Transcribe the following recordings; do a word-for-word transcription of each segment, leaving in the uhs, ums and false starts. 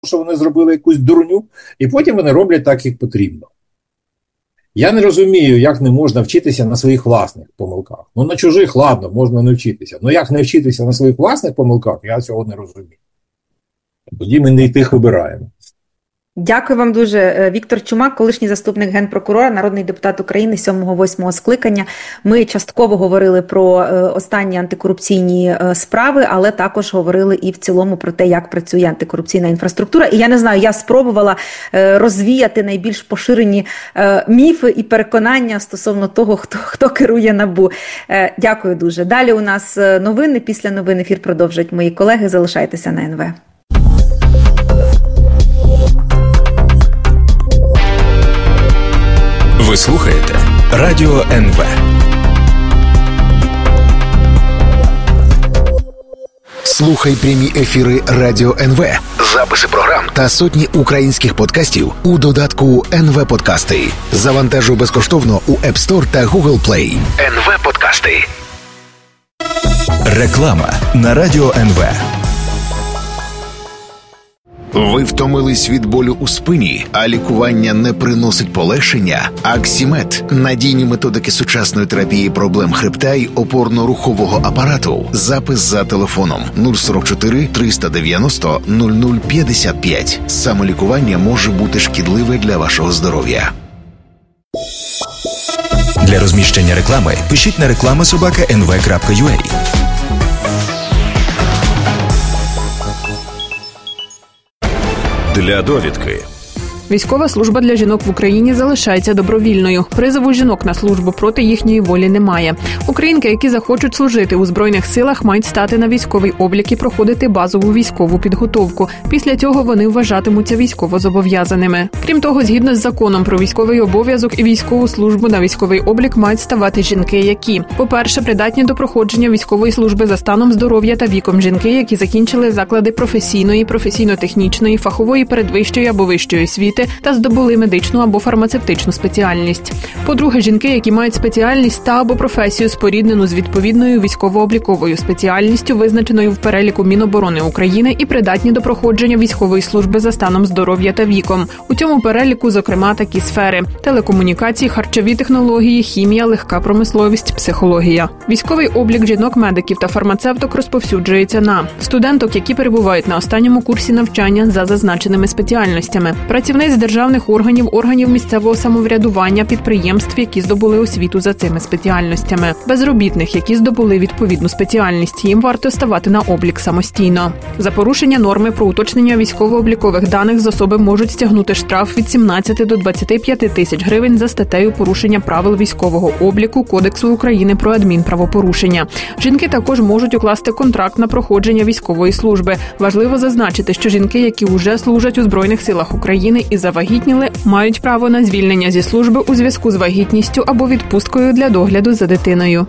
що вони зробили якусь дурню, і потім вони роблять так, як потрібно. Я не розумію, як не можна вчитися на своїх власних помилках. Ну, на чужих, ладно, можна не вчитися. Ну, як не вчитися на своїх власних помилках, я цього не розумію. Тоді ми не тих вибираємо. Дякую вам дуже. Віктор Чумак, колишній заступник Генпрокурора, народний депутат України сьомого-восьмого скликання. Ми частково говорили про останні антикорупційні справи, але також говорили і в цілому про те, як працює антикорупційна інфраструктура. І я не знаю, я спробувала розвіяти найбільш поширені міфи і переконання стосовно того, хто, хто керує НАБУ. Дякую дуже. Далі у нас новини. Після новин ефір продовжують мої колеги. Залишайтеся на ен ве. Ви слухаєте Радіо ен ве. Слухай прямі ефіри Радіо ен ве, записи програм та сотні українських подкастів у додатку ен ве Подкасти. Завантажуй безкоштовно у App Store та Google Play. ен ве Подкасти. Реклама на Радіо ен ве. Ви втомились від болю у спині, а лікування не приносить полегшення? Аксімед – надійні методики сучасної терапії проблем хребта й опорно-рухового апарату. Запис за телефоном нуль сорок чотири триста дев'яносто нуль нуль п'ятдесят п'ять. Самолікування може бути шкідливе для вашого здоров'я. Для розміщення реклами пишіть на реклама собака ен ве крапка ю а. Для довідки. Військова служба для жінок в Україні залишається добровільною. Призову жінок на службу проти їхньої волі немає. Українки, які захочуть служити у Збройних силах, мають стати на військовий облік і проходити базову військову підготовку. Після цього вони вважатимуться військовозобов'язаними. Крім того, згідно з законом про військовий обов'язок і військову службу на військовий облік мають ставати жінки, які, по-перше, придатні до проходження військової служби за станом здоров'я та віком, жінки, які закінчили заклади професійної, професійно-технічної, фахової передвищої або вищої освіти, та здобули медичну або фармацевтичну спеціальність. По-друге, жінки, які мають спеціальність та або професію споріднену з відповідною військово-обліковою спеціальністю, визначеною в переліку Міноборони України, і придатні до проходження військової служби за станом здоров'я та віком. У цьому переліку, зокрема, такі сфери: телекомунікації, харчові технології, хімія, легка промисловість, психологія. Військовий облік жінок-медиків та фармацевток розповсюджується на студенток, які перебувають на останньому курсі навчання за зазначеними спеціальностями, працівниць державних органів, органів місцевого самоврядування, підприємств, які здобули освіту за цими спеціальностями, безробітних, які здобули відповідну спеціальність. Їм варто ставати на облік самостійно. За порушення норми про уточнення військово-облікових даних з особи можуть стягнути штраф від сімнадцяти до двадцяти п'яти тисяч гривень за статтею порушення правил військового обліку Кодексу України про адмінправопорушення. Жінки також можуть укласти контракт на проходження військової служби. Важливо зазначити, що жінки, які вже служать у Збройних силах України і завагітніли, мають право на звільнення зі служби у зв'язку з вагітністю або відпусткою для догляду за дитиною.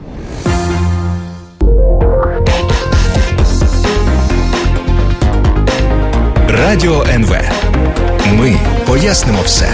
Радіо ен ве. Ми пояснимо все.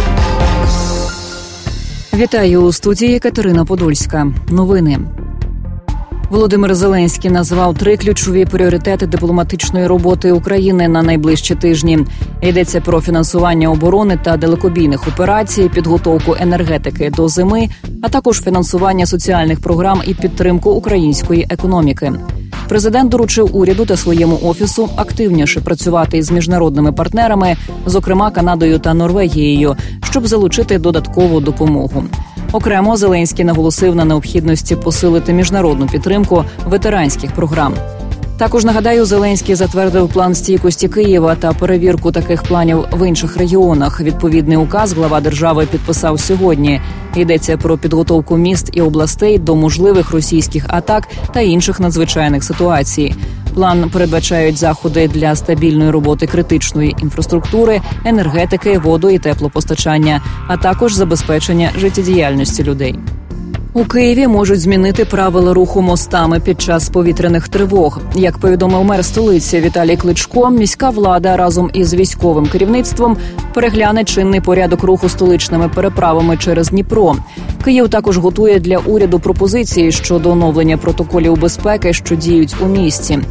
Вітаю, у студії Катерина Подольська. Новини. Володимир Зеленський назвав три ключові пріоритети дипломатичної роботи України на найближчі тижні. Йдеться про фінансування оборони та далекобійних операцій, підготовку енергетики до зими, а також фінансування соціальних програм і підтримку української економіки. Президент доручив уряду та своєму офісу активніше працювати із міжнародними партнерами, зокрема Канадою та Норвегією, щоб залучити додаткову допомогу. Окремо Зеленський наголосив на необхідності посилити міжнародну підтримку ветеранських програм. Також, нагадаю, Зеленський затвердив план стійкості Києва та перевірку таких планів в інших регіонах. Відповідний указ глава держави підписав сьогодні. Йдеться про підготовку міст і областей до можливих російських атак та інших надзвичайних ситуацій. План передбачають заходи для стабільної роботи критичної інфраструктури, енергетики, воду- і теплопостачання, а також забезпечення життєдіяльності людей. У Києві можуть змінити правила руху мостами під час повітряних тривог. Як повідомив мер столиці Віталій Кличко, міська влада разом із військовим керівництвом перегляне чинний порядок руху столичними переправами через Дніпро. Київ також готує для уряду пропозиції щодо оновлення протоколів безпеки, що діють у місті.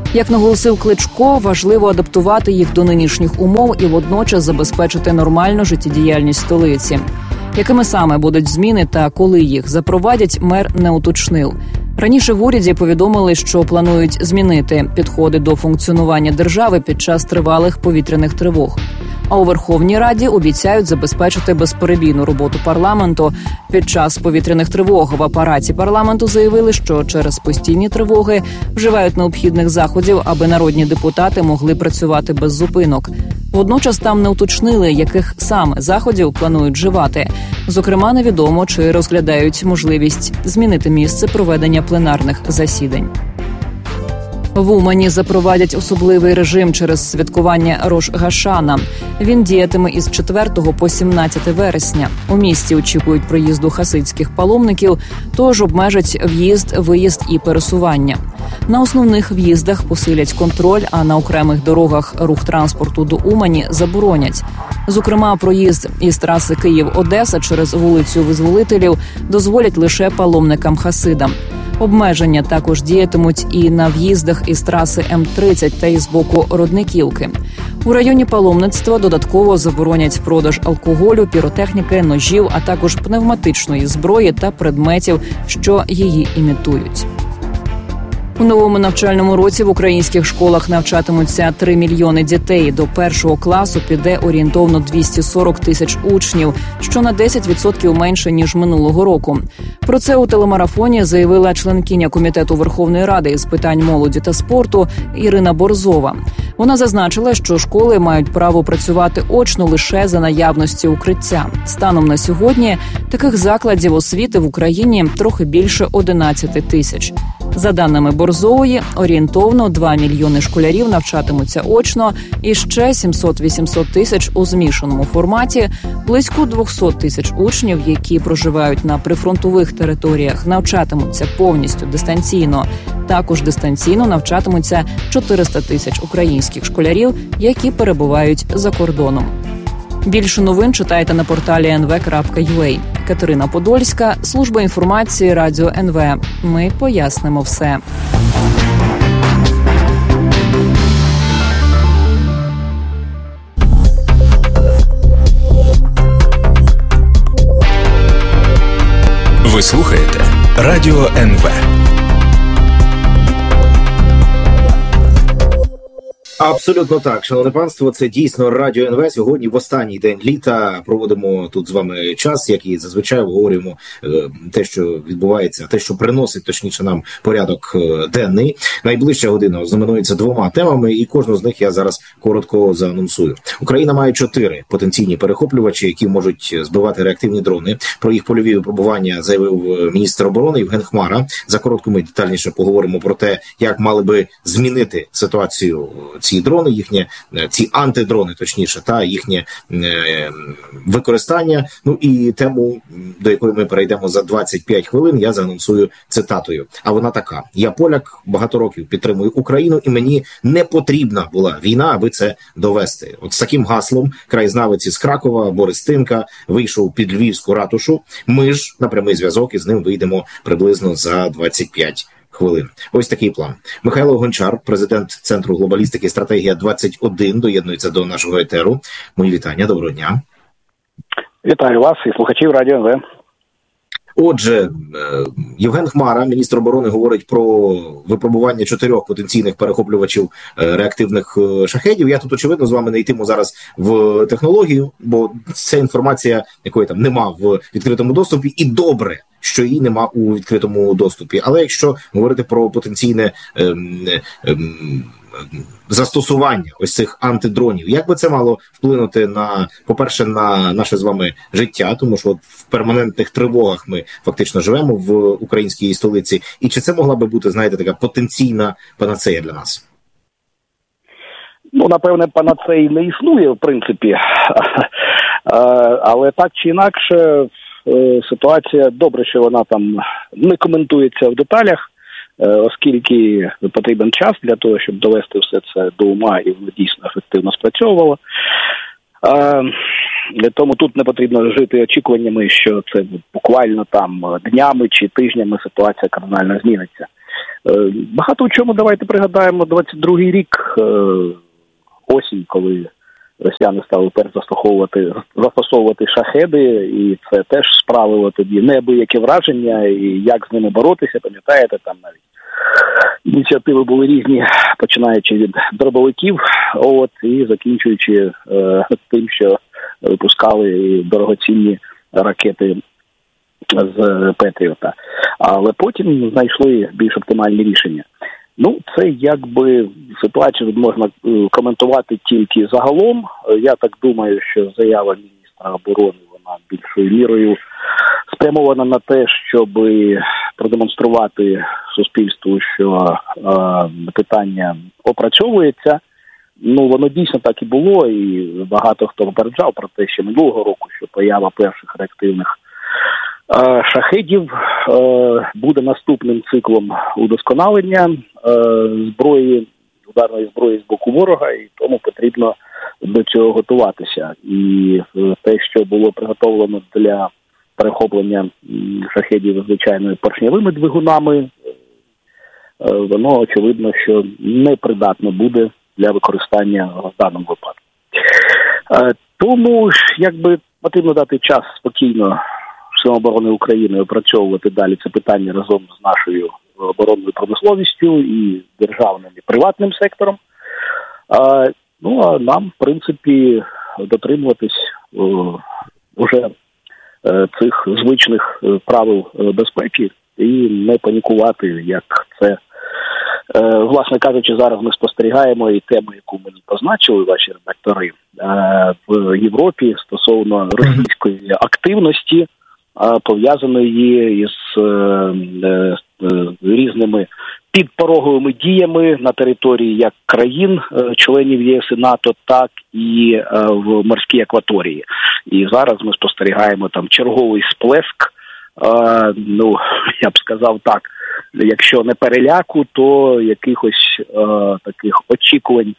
Як наголосив Кличко, важливо адаптувати їх до нинішніх умов і водночас забезпечити нормальну життєдіяльність столиці. Якими саме будуть зміни та коли їх запровадять, мер не уточнив. Раніше в уряді повідомили, що планують змінити підходи до функціонування держави під час тривалих повітряних тривог. А у Верховній Раді обіцяють забезпечити безперебійну роботу парламенту. Під час повітряних тривог в апараті парламенту заявили, що через постійні тривоги вживають необхідних заходів, аби народні депутати могли працювати без зупинок. Водночас там не уточнили, яких саме заходів планують вживати. Зокрема, невідомо, чи розглядають можливість змінити місце проведення пленарних засідань. В Умані запровадять особливий режим через святкування Рош Гашана. Він діятиме із четвертого по сімнадцяте вересня. У місті очікують приїзду хасидських паломників, тож обмежать в'їзд, виїзд і пересування. На основних в'їздах посилять контроль, а на окремих дорогах рух транспорту до Умані заборонять. Зокрема, проїзд із траси Київ-Одеса через вулицю Визволителів дозволять лише паломникам-хасидам. Обмеження також діятимуть і на в'їздах із траси Ем тридцять та із боку Родниківки. У районі паломництва додатково заборонять продаж алкоголю, піротехніки, ножів, а також пневматичної зброї та предметів, що її імітують. У новому навчальному році в українських школах навчатимуться три мільйони дітей. До першого класу піде орієнтовно двісті сорок тисяч учнів, що на десять відсотків менше, ніж минулого року. Про це у телемарафоні заявила членкиня Комітету Верховної Ради із питань молоді та спорту Ірина Борзова. Вона зазначила, що школи мають право працювати очно лише за наявності укриття. Станом на сьогодні таких закладів освіти в Україні трохи більше одинадцять тисяч. За даними Борзової, орієнтовно два мільйони школярів навчатимуться очно і ще сімсот-вісімсот тисяч у змішаному форматі, близько двісті тисяч учнів, які проживають на прифронтових територіях, навчатимуться повністю дистанційно. Також дистанційно навчатимуться чотириста тисяч українських школярів, які перебувають за кордоном. Більше новин читайте на порталі ен ве крапка ю а. Катерина Подольська, служба інформації Радіо ен ве. Ми пояснимо все. Ви слухаєте Радіо ен ве. Абсолютно так, шановне панство, це дійсно Радіо ен ве. Сьогодні в останній день літа проводимо тут з вами час, як і зазвичай обговорюємо е, те, що відбувається, те, що приносить, точніше, нам порядок е, денний. Найближча година знаменується двома темами, і кожну з них я зараз коротко заанонсую. Україна має чотири потенційні перехоплювачі, які можуть збивати реактивні дрони. Про їх польові випробування заявив міністр оборони Євген Хмара. За коротко ми детальніше поговоримо про те, як мали би змінити ситуацію ці дрони, їхнє, ці антидрони, точніше, та їхнє е, використання. Ну і тему, до якої ми перейдемо за двадцять п'ять хвилин, я заанонсую цитатою. А вона така: «Я поляк, багато років підтримую Україну, і мені не потрібна була війна, аби це довести». От з таким гаслом краєзнавець із Кракова Борис Тинка вийшов під Львівську ратушу. Ми ж на прямий зв'язок із ним вийдемо приблизно за двадцять п'ять хвилин. Ось такий план. Михайло Гончар, президент Центру глобалістики «Стратегія двадцять один», доєднується до нашого етеру. Мої вітання, доброго дня. Вітаю вас і слухачів Радіо ен ве. Отже, Євген Хмара, міністр оборони, говорить про випробування чотирьох потенційних перехоплювачів реактивних шахедів. Я тут, очевидно, з вами не йтиму зараз в технологію, бо ця інформація, якої там нема в відкритому доступі, і добре, що її нема у відкритому доступі. Але якщо говорити про потенційне ем, ем, застосування ось цих антидронів, як би це мало вплинути на, по-перше, на наше з вами життя, тому що от в перманентних тривогах ми фактично живемо в українській столиці, і чи це могла би бути, знаєте, така потенційна панацея для нас? Ну, напевне, панацеї не існує, в принципі, але так чи інакше ситуація, добре, що вона там не коментується в деталях, оскільки потрібен час для того, щоб довести все це до ума і воно дійсно ефективно спрацьовувало. Тому тут не потрібно жити очікуваннями, що це буквально там днями чи тижнями ситуація кардинально зміниться. Багато у чому давайте пригадаємо двадцять другий рік, осінь, коли росіяни стали перш застосовувати, застосовувати шахеди, і це теж справило тоді неабияке враження, і як з ними боротися, пам'ятаєте, там навіть ініціативи були різні, починаючи від дробовиків, от, і закінчуючи е, тим, що випускали дорогоцінні ракети з Петріота. Але потім знайшли більш оптимальні рішення. Ну, це якби ситуацію можна коментувати тільки загалом. Я так думаю, що заява міністра оборони, вона більшою мірою спрямована на те, щоб продемонструвати суспільству, що е, питання опрацьовується. Ну, воно дійсно так і було, і багато хто попереджав про те, що минулого року, що поява перших реактивних е, шахедів е, буде наступним циклом удосконалення е, зброї, ударної зброї з боку ворога, і тому потрібно до цього готуватися. І те, що було приготовлено для перехоплення шахедів звичайними поршневими двигунами, воно очевидно, що непридатно буде для використання в даному випадку. Тому ж, якби потрібно дати час спокійно Силам оборони України опрацьовувати далі це питання разом з нашою оборонною промисловістю і державним і приватним сектором. Ну, а нам, в принципі, дотримуватись уже цих звичних правил безпеки і не панікувати, як це, власне кажучи, зараз ми спостерігаємо і тему, яку мені позначили ваші редактори в Європі стосовно російської активності, пов'язаної із різними підпороговими діями на території як країн, членів ЄС і НАТО, так і в морській акваторії. І зараз ми спостерігаємо там черговий сплеск, ну, я б сказав так, якщо не переляку, то якихось таких очікувань,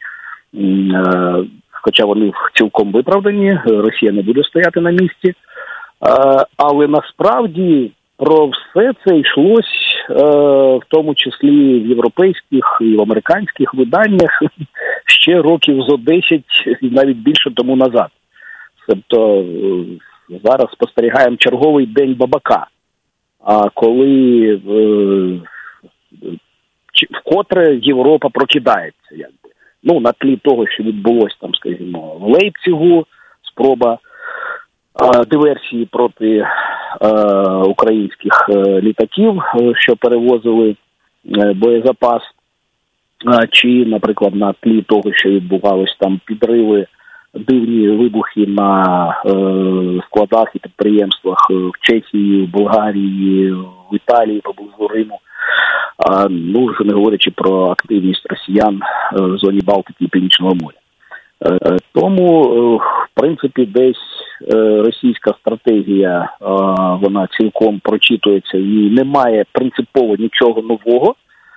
хоча вони цілком виправдані, Росія не буде стояти на місці. Але насправді про все це йшлось, в тому числі в європейських і в американських виданнях ще років зо десять і навіть більше тому назад. Тобто зараз спостерігаємо черговий день бабака, а коли вкотре Європа прокидається, якби. Ну, на тлі того, що відбулося там, скажімо, в Лейпцигу, спроба диверсії проти е, українських е, літаків, що перевозили е, боєзапас, е, чи, наприклад, на тлі того, що відбувалось там підриви, дивні вибухи на е, складах і підприємствах в Чехії, в Болгарії, в Італії, поблизу Риму. А, ну, вже не говорячи про активність росіян е, в зоні Балтики і Північного моря. Е, тому, е, в принципі, десь російська стратегія, вона цілком прочитується і немає принципово нічого нового.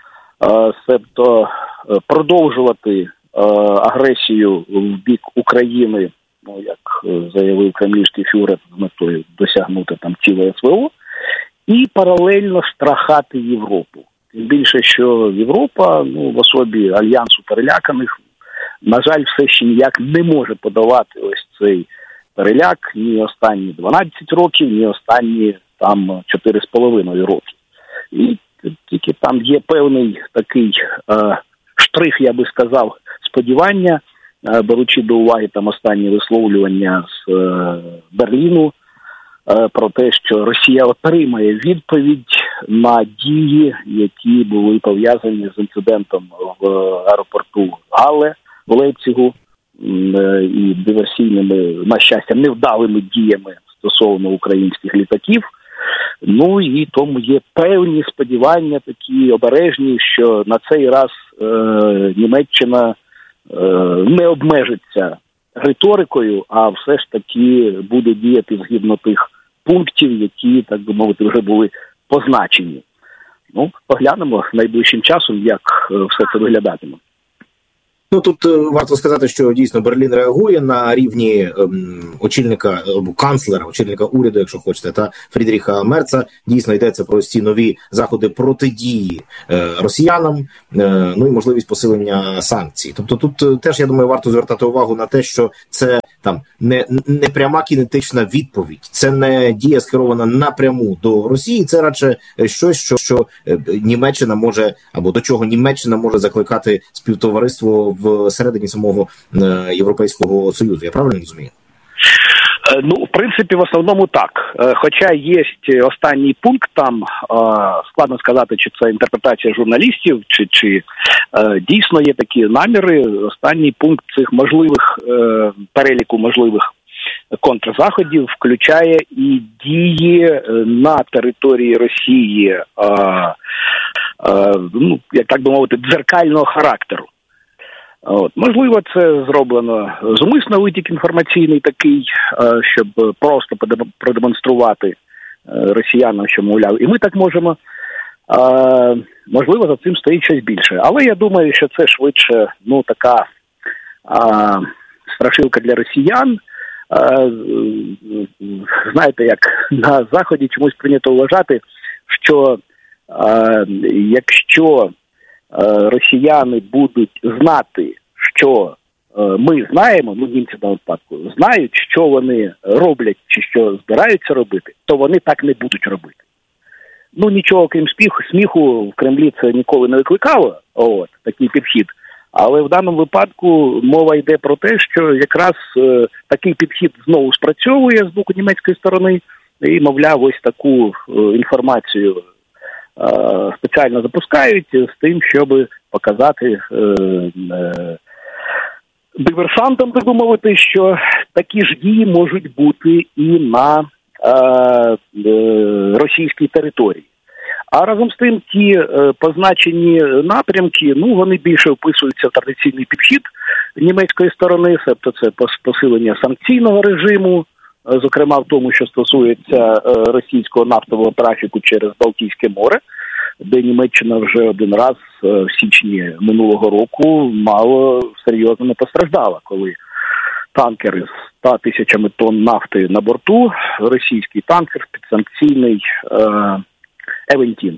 Себто продовжувати агресію в бік України, ну, як заявив кремлівський фюрер, з метою досягнути там ціле СВО, і паралельно страхати Європу. Тим більше, що Європа, ну, в особі альянсу переляканих, на жаль, все ще ніяк не може подавати ось цей переляк ні останні дванадцять років, ні останні там чотири з половиною роки. І тільки там є певний такий е, штрих, я би сказав, сподівання, е, беручи до уваги там останні висловлювання з е, Берліну е, про те, що Росія отримає відповідь на дії, які були пов'язані з інцидентом в аеропорту Галле в Лейпцигу, і диверсійними, на щастя, невдалими діями стосовно українських літаків. Ну і тому є певні сподівання такі обережні, що на цей раз е, Німеччина е, не обмежиться риторикою, а все ж таки буде діяти згідно тих пунктів, які, так би мовити, вже були позначені. Ну, поглянемо найближчим часом, як все це виглядатиме. Ну, тут варто сказати, що дійсно Берлін реагує на рівні ем, очільника, або канцлера, очільника уряду, якщо хочете, та Фрідріха Мерца. Дійсно йдеться про ці нові заходи протидії е, росіянам, е, ну і можливість посилення санкцій. Тобто тут теж, я думаю, варто звертати увагу на те, що це там не, не пряма кінетична відповідь, це не дія скерована напряму до Росії, це радше щось, що, що Німеччина може, або до чого Німеччина може закликати співтовариство в середині самого Європейського Союзу. Я правильно розумію? Ну, в принципі, в основному так. Хоча є останній пункт там, складно сказати, чи це інтерпретація журналістів, чи, чи дійсно є такі наміри. Останній пункт цих можливих, переліку можливих контрзаходів включає і дії на території Росії, ну, як так би мовити, дзеркального характеру. От. Можливо, це зроблено зумисно, витік інформаційний такий, щоб просто продемонструвати росіянам, що, мовляв, і ми так можемо. Можливо, за цим стоїть щось більше. Але я думаю, що це швидше, ну, така а, страшилка для росіян. А, знаєте, як на Заході чомусь прийнято вважати, що а, якщо росіяни будуть знати, що ми знаємо, ну, німці на випадку, знають, що вони роблять чи що збираються робити, то вони так не будуть робити. Ну, нічого, крім сміху, сміху в Кремлі це ніколи не викликало, от, такий підхід. Але в даному випадку мова йде про те, що якраз е, такий підхід знову спрацьовує з боку німецької сторони, і, мовляв, ось таку е, інформацію спеціально запускають з тим, щоб показати е, е, диверсантам, так би мовити, що такі ж дії можуть бути і на е, е, російській території. А разом з тим ті е, позначені напрямки, ну, вони більше вписуються в традиційний підхід німецької сторони, тобто це посилення санкційного режиму, зокрема в тому, що стосується російського нафтового трафіку через Балтійське море, де Німеччина вже один раз в січні минулого року мало серйозно не постраждала, коли танкери з ста тисячами тонн нафти на борту, російський танкер підсанкційний Евентін,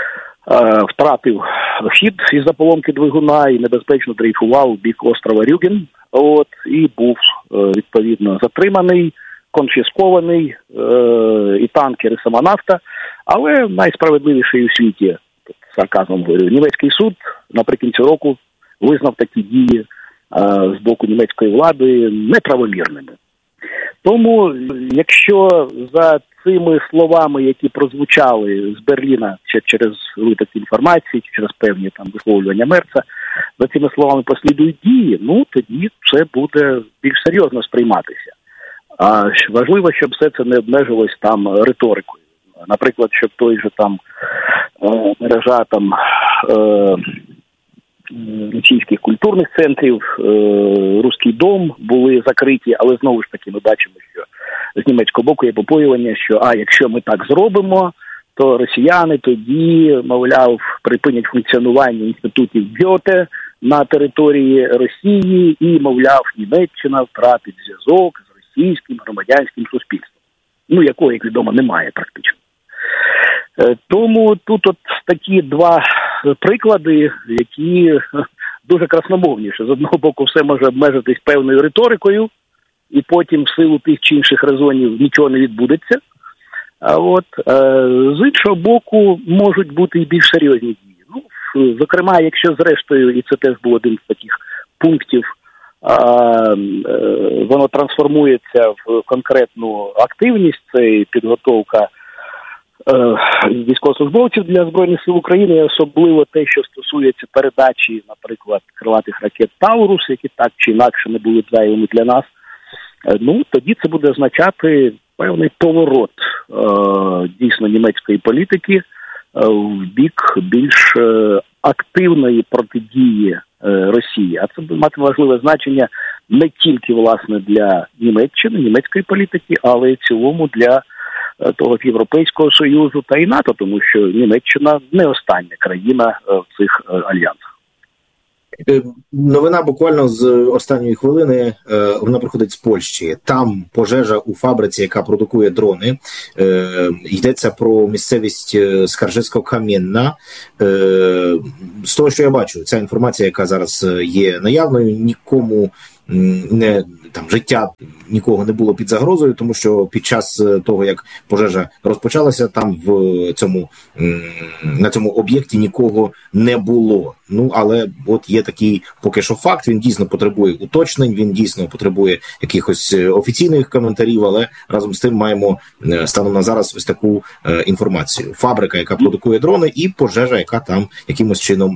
втратив хід із-за поломки двигуна і небезпечно дрейфував у бік острова Рюген, от, і був відповідно затриманий, конфіскований, е- і танкер, і сама нафта. Але найсправедливіший у світі, сарказмом говорю, німецький суд наприкінці року визнав такі дії е- з боку німецької влади неправомірними. Тому, якщо за цими словами, які прозвучали з Берліна чи через виток інформації, чи через певні там висловлювання Мерца, за цими словами послідують дії, ну, тоді це буде більш серйозно сприйматися. А важливо, щоб все це не обмежилось там риторикою. Наприклад, щоб той же там е, мережа там е, російських культурних центрів, е, Руський дом були закриті, але знову ж таки ми бачимо, що з німецького боку є побоювання, що а якщо ми так зробимо, то росіяни тоді, мовляв, припинять функціонування інститутів Гьоте на території Росії і, мовляв, Німеччина втратить зв'язок з російським громадянським суспільством, ну, якого, як відомо, немає практично. Тому тут от такі два приклади, які дуже красномовні, що з одного боку все може обмежитись певною риторикою, і потім в силу тих чи інших резонів нічого не відбудеться. А от з іншого боку можуть бути і більш серйозні дії. Ну, зокрема, якщо зрештою, і це теж був один з таких пунктів, воно трансформується в конкретну активність, це підготовка військовослужбовців для Збройних сил України, особливо те, що стосується передачі, наприклад, крилатих ракет «Таурус», які так чи інакше не були зайвими для нас, ну, тоді це буде означати певний поворот дійсно німецької політики в бік більш активної протидії Росії. А це буде мати важливе значення не тільки, власне, для Німеччини, німецької політики, але й в цілому для того ж Європейського Союзу та і НАТО, тому що Німеччина не остання країна в цих альянсах. Новина буквально з останньої хвилини, вона приходить з Польщі. Там пожежа у фабриці, яка продукує дрони. Йдеться про місцевість Скаржицько-Кам'янна. З того, що я бачу, ця інформація, яка зараз є наявною, нікому не там життя нікого не було під загрозою, тому що під час того, як пожежа розпочалася, там в цьому на цьому об'єкті нікого не було. Ну, але от є такий поки що факт, він дійсно потребує уточнень, він дійсно потребує якихось офіційних коментарів, але разом з тим маємо станом на зараз ось таку інформацію. Фабрика, яка продукує дрони, і пожежа, яка там якимось чином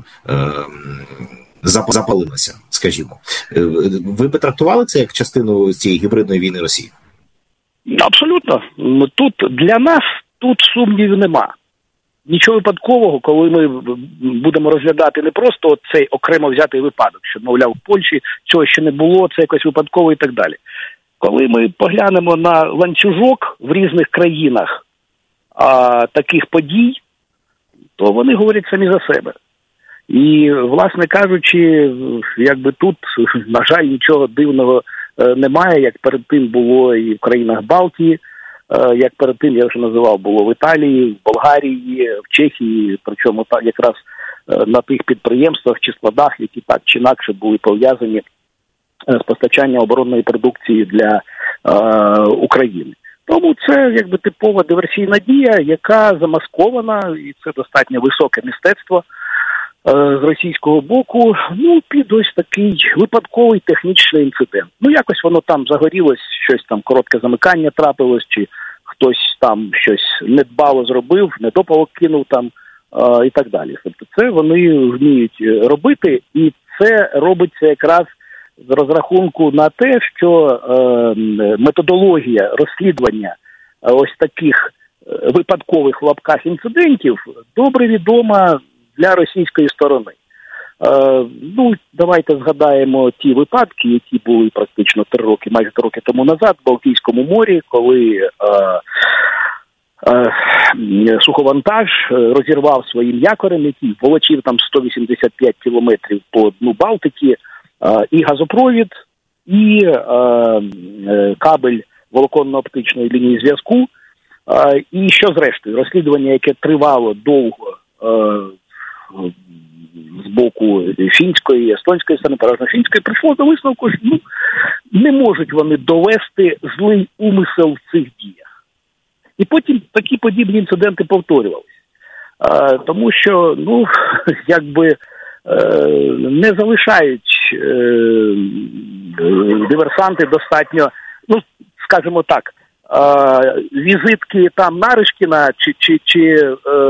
запалилася, скажімо. Ви би трактували це як частину цієї гібридної війни Росії? Абсолютно. Тут для нас тут сумнівів нема. Нічого випадкового, коли ми будемо розглядати не просто цей окремо взятий випадок, що, мовляв, в Польщі цього ще не було, це якось випадково і так далі. Коли ми поглянемо на ланцюжок в різних країнах а, таких подій, то вони говорять самі за себе. І, власне кажучи, якби тут, на жаль, нічого дивного е, немає, як перед тим було і в країнах Балтії, е, як перед тим, я вже називав, було в Італії, в Болгарії, в Чехії, причому так якраз е, на тих підприємствах чи складах, які так чи інакше були пов'язані з постачанням оборонної продукції для е, України. Тому це якби типова диверсійна дія, яка замаскована, і це достатньо високе мистецтво з російського боку, ну, під ось такий випадковий технічний інцидент. Ну, якось воно там загорілось, щось там, коротке замикання трапилось, чи хтось там щось недбало зробив, недопалок кинув там а, і так далі. Тобто це вони вміють робити, і це робиться якраз з розрахунку на те, що е, методологія розслідування ось таких випадкових в лапках інцидентів добре відома для російської сторони. Е, ну, давайте згадаємо ті випадки, які були практично три роки, майже три роки тому назад в Балтійському морі, коли е, е, суховантаж розірвав своїм якорем, який волочив там сто вісімдесят п'ять кілометрів по дну Балтики, е, і газопровід, і е, е, кабель волоконно-оптичної лінії зв'язку, е, і що зрештою, розслідування, яке тривало довго, е, з боку фінської, естонської сторони, переважно фінської, прийшло до висновку, що ну, не можуть вони довести злий умисел в цих діях. І потім такі подібні інциденти повторювалися. А, тому що, ну, якби е, не залишають е, диверсанти достатньо, ну, скажімо так, е, візитки там Наришкіна чи, чи, чи е,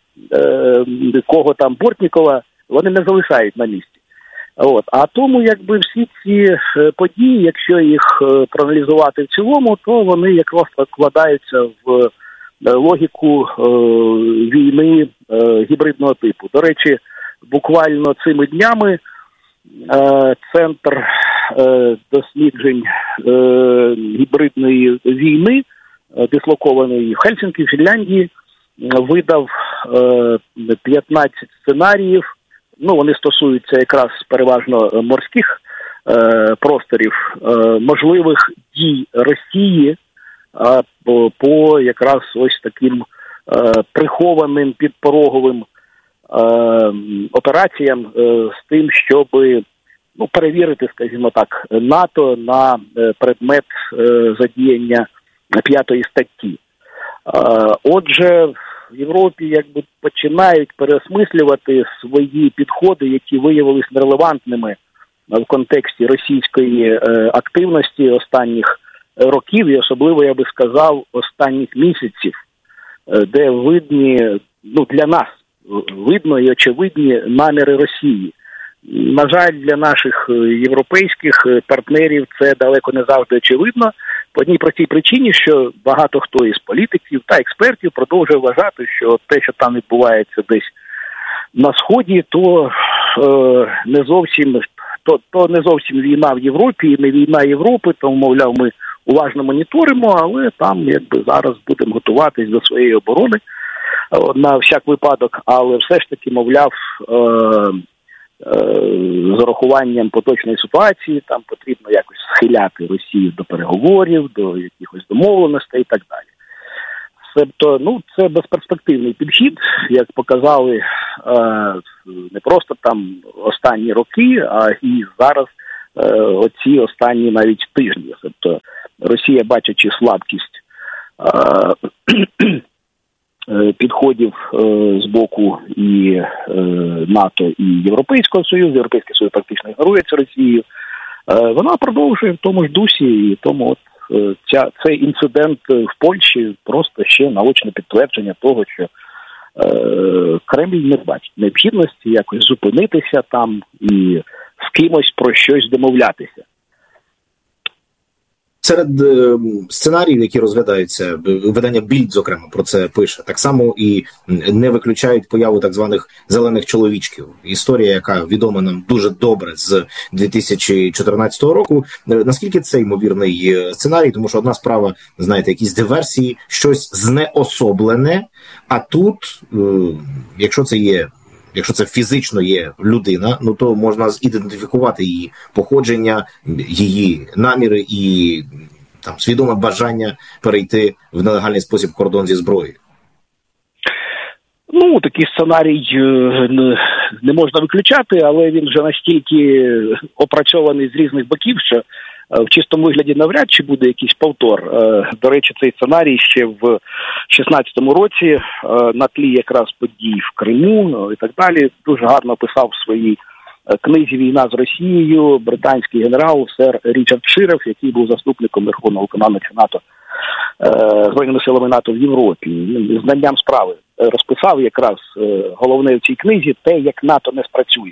кого там Бортнікова, вони не залишають на місці. От. А тому, якби всі ці події, якщо їх проаналізувати в цілому, то вони якраз вкладаються в логіку е, війни е, гібридного типу. До речі, буквально цими днями е, Центр е, досліджень е, гібридної війни, е, дислокований в Хельсінкі, Фінляндії, видав е, п'ятнадцять сценаріїв, ну, вони стосуються якраз переважно морських е, просторів, е, можливих дій Росії е, по, по якраз ось таким е, прихованим підпороговим е, операціям е, з тим, щоб ну, перевірити, скажімо так, НАТО на е, предмет е, задіяння п'ятої статті. Е, отже, в Європі якби починають переосмислювати свої підходи, які виявилися нерелевантними в контексті російської е, активності останніх років, і особливо, я би сказав, останніх місяців, е, де видні, ну, для нас видно і очевидні наміри Росії. На жаль, для наших європейських партнерів це далеко не завжди очевидно, по одній простій причині, що багато хто із політиків та експертів продовжує вважати, що те, що там відбувається десь на Сході, то е, не зовсім то, то не зовсім війна в Європі, і не війна Європи, тому, мовляв, ми уважно моніторимо, але там якби зараз будемо готуватись до своєї оборони на всяк випадок, але все ж таки, мовляв, е, з урахуванням поточної ситуації, там потрібно якось схиляти Росію до переговорів, до якихось домовленостей і так далі. Тобто, ну, це безперспективний підхід, як показали е, не просто там останні роки, а і зараз е, оці останні навіть тижні. Тобто Росія, бачачи слабкість е, підходів е, з боку і е, НАТО, і Європейського Союзу, Європейський Союз практично ігнорується Росією, е, вона продовжує в тому ж дусі, і тому от е, ця, цей інцидент в Польщі просто ще наочне підтвердження того, що е, Кремль не бачить необхідності якось зупинитися там і з кимось про щось домовлятися. Серед е, сценаріїв, які розглядаються, видання Більд, зокрема, про це пише, так само і не виключають появу так званих зелених чоловічків. Історія, яка відома нам дуже добре з дві тисячі чотирнадцятого року. Наскільки це ймовірний сценарій? Тому що одна справа, знаєте, якісь диверсії, щось знеособлене, а тут, е, якщо це є Якщо це фізично є людина, ну то можна ідентифікувати її походження, її наміри і там свідоме бажання перейти в нелегальний спосіб кордон зі зброєю. Ну, такий сценарій не можна виключати, але він вже настільки опрацьований з різних боків, що в чистому вигляді навряд чи буде якийсь повтор. До речі, цей сценарій ще в шістнадцятому році на тлі якраз подій в Криму і так далі дуже гарно описав в своїй книзі «Війна з Росією» британський генерал сер Річард Широв, який був заступником Верховного виконавча НАТО Збройними силами НАТО в Європі. З знанням справи розписав якраз головне в цій книзі те, як НАТО не спрацює.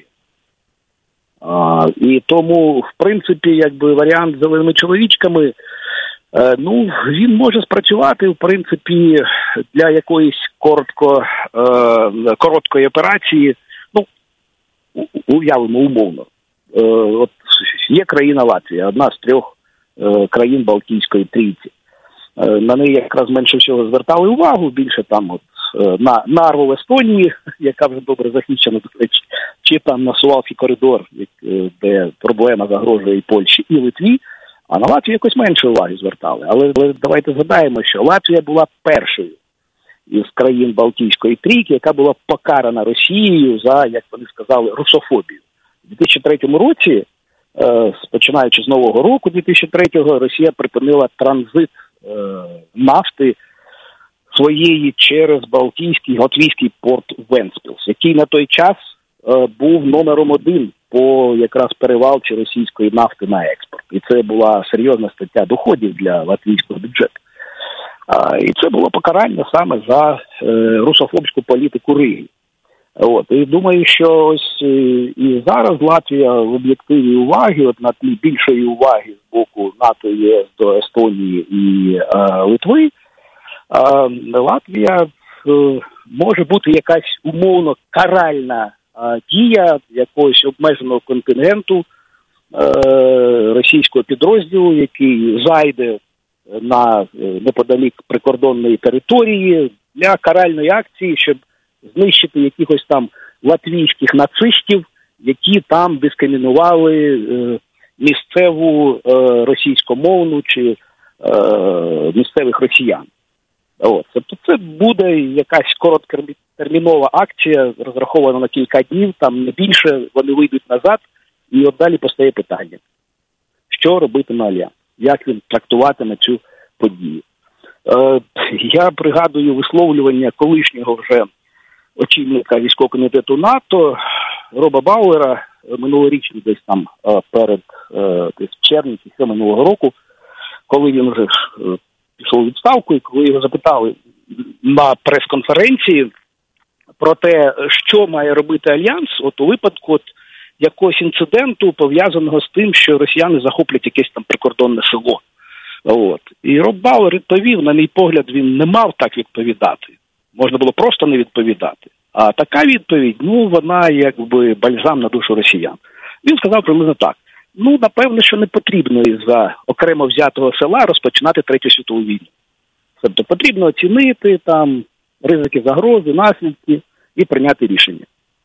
А, і тому, в принципі, якби варіант з зеленими чоловічками, е, ну, він може спрацювати, в принципі, для якоїсь коротко, е, короткої операції, ну, уявимо умовно. Е, от є країна Латвія, одна з трьох е, країн Балтійської трійці. Е, на неї якраз менше всього звертали увагу, більше там от на Нарву в Естонії, яка вже добре захищена, чи там на Сувалський коридор, де проблема загрожує і Польщі, і Литві, а на Латвію якось менше уваги звертали. Але, але давайте згадаємо, що Латвія була першою із країн Балтійської трійки, яка була покарана Росією за, як вони сказали, русофобію. У дві тисячі третьому році, починаючи з Нового року дві тисячі третього, Росія припинила транзит нафти своєї через Балтійський латвійський порт Вентспілс, який на той час е, був номером один по якраз перевалці російської нафти на експорт. І це була серйозна стаття доходів для латвійського бюджету. А, і це було покарання саме за е, русофобську політику Риги. От, і думаю, що ось е, і зараз Латвія в об'єктиві уваги, от на тлі більшої уваги з боку НАТО і ЄС до Естонії і е, Литви, Латвія може бути якась умовно каральна дія якогось обмеженого контингенту російського підрозділу, який зайде на неподалік прикордонної території для каральної акції, щоб знищити якихось там латвійських нацистів, які там дискримінували місцеву російськомовну чи місцевих росіян. От, тобто це буде якась короткотермінова акція, розрахована на кілька днів, там не більше, вони вийдуть назад, і от далі постає питання, що робитиме Альянс, як він трактуватиме цю подію. Е, я пригадую висловлювання колишнього вже очільника військового комітету НАТО Роба Бауера минулорічно десь там перед е, десь в червні минулого року, коли він вже пішов у відставку, і коли його запитали на прес-конференції про те, що має робити Альянс, от у випадку от якогось інциденту, пов'язаного з тим, що росіяни захоплять якесь там прикордонне село. От. І Роб Бауер відповів, на мій погляд, він не мав так відповідати. Можна було просто не відповідати. А така відповідь, ну, вона якби бальзам на душу росіян. Він сказав приблизно так. Ну, напевно, що не потрібно із-за окремо взятого села розпочинати Третю світову війну. Тобто потрібно оцінити там ризики, загрози, наслідки і прийняти рішення.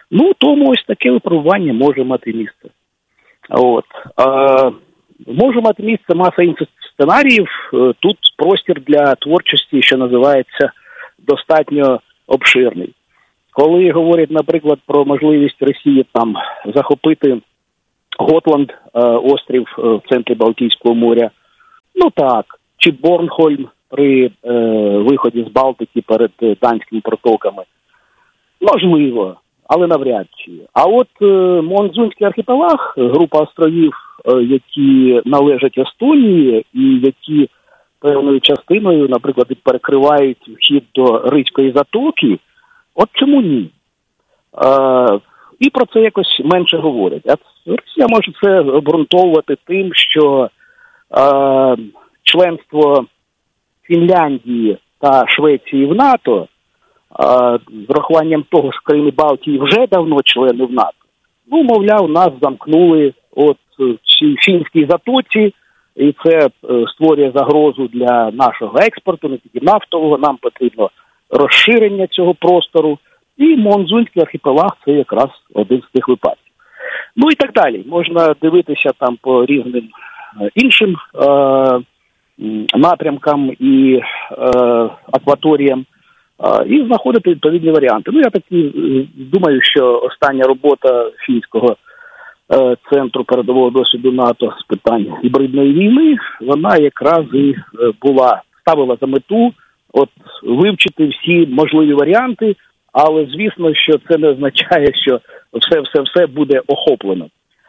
Ну, тому ось таке випробування може мати місце. От. Е, може мати місце маса інших сценаріїв. Тут простір для творчості, що називається, достатньо обширний. Коли говорять, наприклад, про можливість Росії там захопити Готланд, е, острів в центрі Балтійського моря, ну так, чи Борнхольм при е, виході з Балтики перед данськими протоками, можливо, але навряд чи. А от е, Монзунський архіпелаг, група островів, е, які належать Естонії і які певною частиною, наприклад, перекривають вхід до Ризької затоки, от чому ні? Е, і про це якось менше говорять. А Росія може це обґрунтовувати тим, що е, членство Фінляндії та Швеції в НАТО, з врахуванням того, що країни Балтії вже давно члени в НАТО, ну, мовляв, нас замкнули от в цій фінській затоці, і це створює загрозу для нашого експорту, не тільки нафтового, нам потрібно розширення цього простору, і Монзунський архіпелаг – це якраз один з тих випадків. Ну і так далі. Можна дивитися там по різним іншим е- напрямкам і е, акваторіям, е, і знаходити відповідні варіанти. Ну, я таки думаю, що остання робота Фінського е, центру передового досвіду НАТО з питань гібридної війни, вона якраз і була, ставила за мету от вивчити всі можливі варіанти, але, звісно, що це не означає, що все-все-все буде охоплено.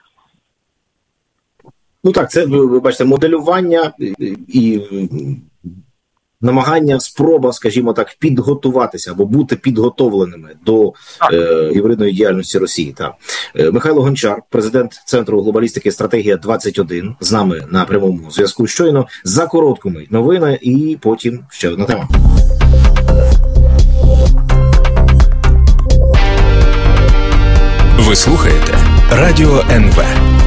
Ну так, це, ви бачите, моделювання і намагання, спроба, скажімо так, підготуватися або бути підготовленими до е, гібридної діяльності Росії. Так. Е, Михайло Гончар, президент Центру глобалістики «Стратегія двадцять один», з нами на прямому зв'язку щойно. За короткими новини і потім ще одна тема. Ви слухаєте Радіо ен ве.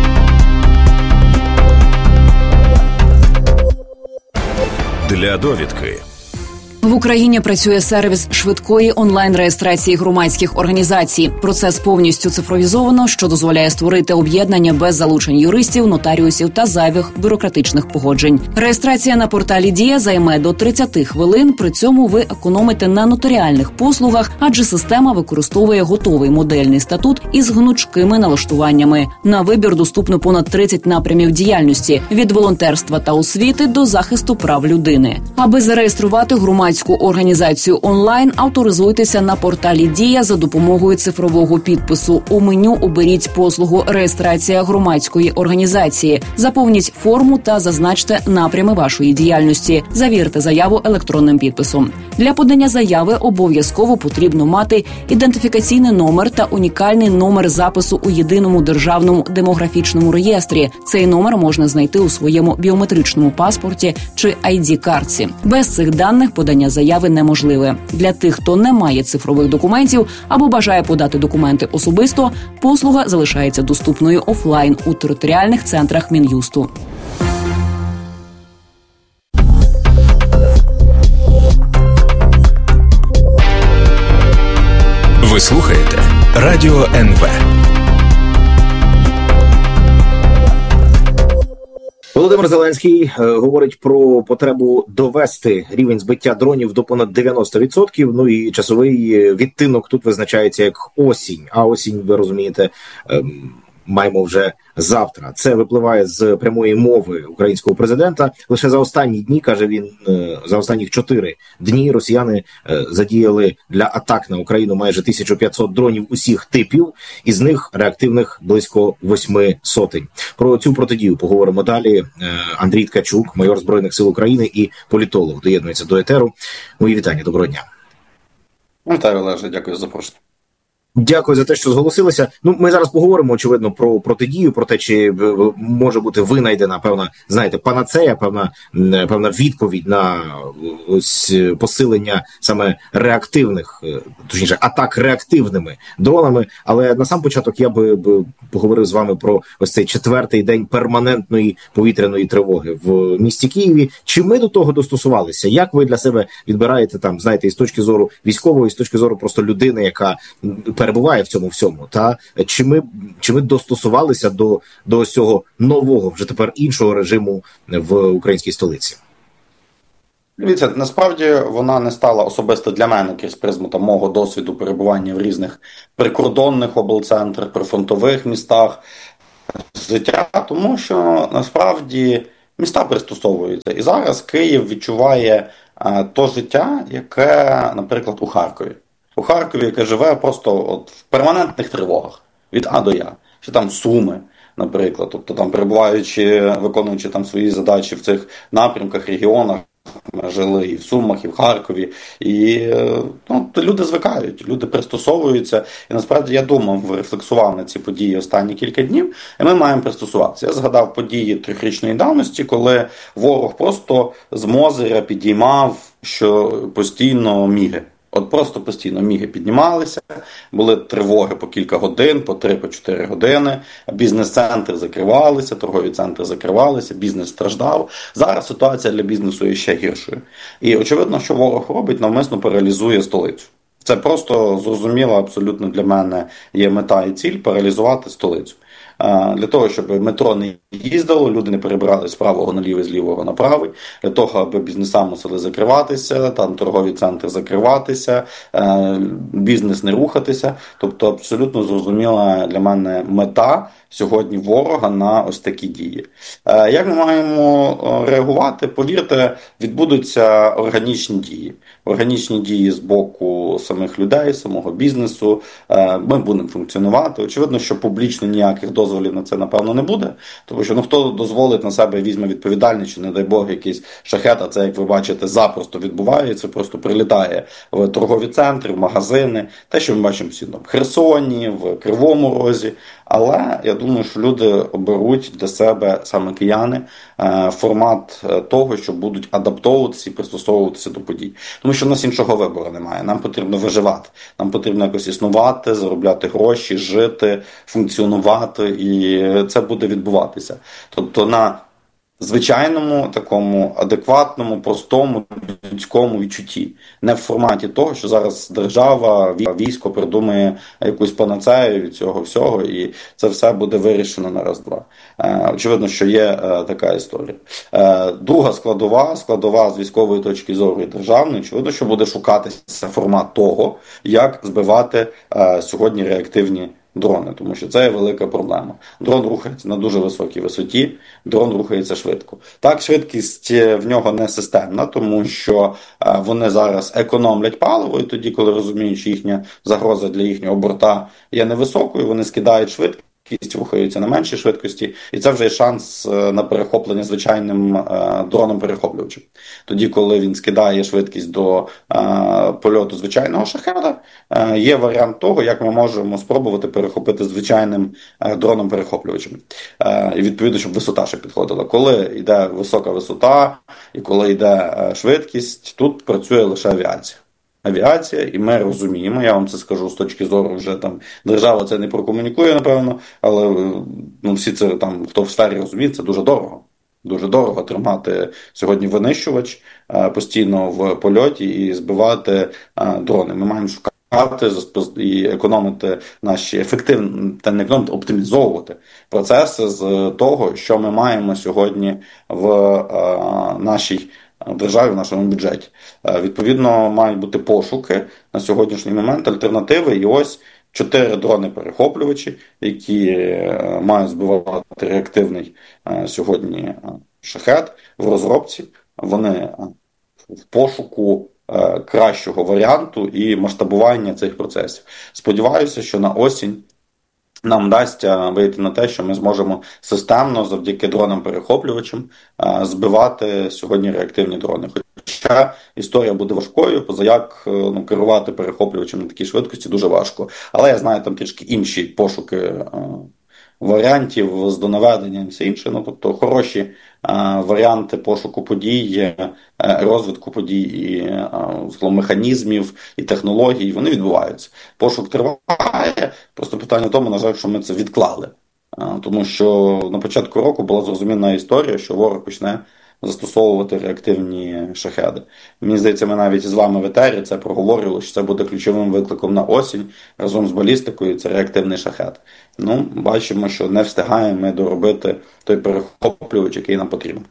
Для довідки. В Україні працює сервіс швидкої онлайн-реєстрації громадських організацій. Процес повністю цифровізовано, що дозволяє створити об'єднання без залучень юристів, нотаріусів та зайвих бюрократичних погоджень. Реєстрація на порталі «Дія» займе до тридцять хвилин, при цьому ви економите на нотаріальних послугах, адже система використовує готовий модельний статут із гнучкими налаштуваннями. На вибір доступно понад тридцять напрямів діяльності – від волонтерства та освіти до захисту прав людини. Аби зареєструвати громадську організацію онлайн, авторизуйтеся на порталі «Дія» за допомогою цифрового підпису. У меню оберіть послугу «Реєстрація громадської організації». Заповніть форму та зазначте напрями вашої діяльності. Завірте заяву електронним підписом. Для подання заяви обов'язково потрібно мати ідентифікаційний номер та унікальний номер запису у єдиному державному демографічному реєстрі. Цей номер можна знайти у своєму біометричному паспорті чи ай ді-картці. Без цих даних подання заяви неможливе. Для тих, хто не має цифрових документів або бажає подати документи особисто, послуга залишається доступною офлайн у територіальних центрах Мін'юсту. Ви слухаєте Радіо ен ве. Володимир Зеленський е, говорить про потребу довести рівень збиття дронів до понад дев'яносто відсотків. Ну і часовий відтинок тут визначається як осінь. А осінь, ви розумієте, е, маємо вже завтра. Це випливає з прямої мови українського президента. Лише за останні дні, каже він, за останніх чотири дні росіяни задіяли для атак на Україну майже тисячу п'ятсот дронів усіх типів, із них реактивних близько восьми сотень. Про цю протидію поговоримо далі. Андрій Ткачук, майор Збройних сил України і політолог, доєднується до етеру. Мої вітання, доброго дня. Вітаю, Олеже, дякую за запрошення. Дякую за те, що зголосилися. Ну, ми зараз поговоримо, очевидно, про протидію, про те, чи може бути винайдена певна, знаєте, панацея, певна, певна відповідь на ось посилення саме реактивних, точніше, атак реактивними дронами. Але на сам початок я би, би поговорив з вами про ось цей четвертий день перманентної повітряної тривоги в місті Києві. Чи ми до того достосувалися? Як ви для себе відбираєте там, знаєте, із точки зору військової, з точки зору просто людини, яка перебуває в цьому всьому. Та чи ми чи ми достосувалися до, до цього нового, вже тепер іншого режиму в українській столиці? Дивіться, насправді вона не стала особисто для мене крізь призму там, мого досвіду перебування в різних прикордонних облцентрах, прифронтових містах життя, тому що насправді міста пристосовуються. І зараз Київ відчуває а, то життя, яке, наприклад, у Харкові. У Харкові, яке живе просто от в перманентних тривогах від А до Я. Чи там Суми, наприклад. Тобто там перебуваючи, виконуючи там свої задачі в цих напрямках, регіонах, ми жили і в Сумах, і в Харкові. І ну, люди звикають, люди пристосовуються. І насправді я думав, рефлексував на ці події останні кілька днів, і ми маємо пристосуватися. Я згадав події трьохрічної давності, коли ворог просто з Мозиря підіймав, що постійно міги. От просто постійно міги піднімалися, були тривоги по кілька годин, по три, по чотири години, бізнес-центри закривалися, торгові центри закривалися, бізнес страждав. Зараз ситуація для бізнесу є ще гіршою. І очевидно, що ворог робить, навмисно паралізує столицю. Це просто зрозуміло абсолютно для мене є мета і ціль – паралізувати столицю. Для того, щоб метро не їздило, люди не перебирали з правого на лівий, з лівого на правий, для того, аби бізнеса мусили закриватися, там торгові центри закриватися, бізнес не рухатися. Тобто абсолютно зрозуміла для мене мета сьогодні ворога на ось такі дії. Як ми маємо реагувати? Повірте, відбудуться органічні дії. Органічні дії з боку самих людей, самого бізнесу. Ми будемо функціонувати. Очевидно, що публічно ніяких дозволів на це, напевно, не буде. Тому що ну, хто дозволить на себе, візьме відповідальність, чи, не дай Бог, якийсь шахет, а це, як ви бачите, запросто відбувається, просто прилітає в торгові центри, в магазини. Те, що ми бачимо всі в Херсоні, в Кривому Розі. Але я думаю, що люди оберуть для себе, саме кияни, формат того, що будуть адаптовуватися і пристосовуватися до подій. Тому що в нас іншого вибору немає. Нам потрібно виживати. Нам потрібно якось існувати, заробляти гроші, жити, функціонувати, і це буде відбуватися. Тобто на звичайному, такому адекватному, простому, людському відчутті. Не в форматі того, що зараз держава, військо придумає якусь панацею від цього всього, і це все буде вирішено на раз-два. Очевидно, що є така історія. Друга складова, складова з військової точки зору і державної, очевидно, що буде шукатися формат того, як збивати сьогодні реактивні дрони, тому що це є велика проблема. Дрон рухається на дуже високій висоті, дрон рухається швидко. Так, швидкість в нього не системна, тому що вони зараз економлять паливо, і тоді, коли розуміють, що їхня загроза для їхнього борта є невисокою, вони скидають швидкість, рухаються на меншій швидкості, і це вже є шанс на перехоплення звичайним дроном-перехоплювачем. Тоді, коли він скидає швидкість до польоту звичайного шахеда, є варіант того, як ми можемо спробувати перехопити звичайним дроном-перехоплювачем. І відповідно, щоб висота ще підходила. Коли йде висока висота і коли йде швидкість, тут працює лише авіація. Авіація, і ми розуміємо, я вам це скажу з точки зору, вже там держава це не прокомунікує, напевно, але ну, всі це там, хто в сфері розуміє, це дуже дорого. Дуже дорого тримати сьогодні винищувач а, постійно в польоті і збивати а, дрони. Ми маємо шукати і економити наші ефективні, та не економити, оптимізовувати процеси з того, що ми маємо сьогодні в а, нашій в державі, в нашому бюджеті. Відповідно, мають бути пошуки на сьогоднішній момент, альтернативи, і ось чотири дрони-перехоплювачі, які мають збивати реактивний сьогодні шахед в розробці. Вони в пошуку кращого варіанту і масштабування цих процесів. Сподіваюся, що на осінь нам вдасться вийти на те, що ми зможемо системно, завдяки дронам-перехоплювачам, збивати сьогодні реактивні дрони. Хоча історія буде важкою, позаяк ну, керувати перехоплювачем на такій швидкості дуже важко. Але я знаю там трішки інші пошуки варіантів з донаведенням і все інше. Ну, тобто хороші а, варіанти пошуку подій, розвитку подій, і а, механізмів і технологій, вони відбуваються. Пошук триває, просто питання в тому, на жаль, що ми це відклали. А, тому що на початку року була зрозуміла історія, що ворог почне застосовувати реактивні шахеди. Мені здається, ми навіть з вами в етері це проговорили, що це буде ключовим викликом на осінь разом з балістикою, це реактивний шахед. Ну, бачимо, що не встигаємо ми доробити той перехоплювач, який нам потрібен.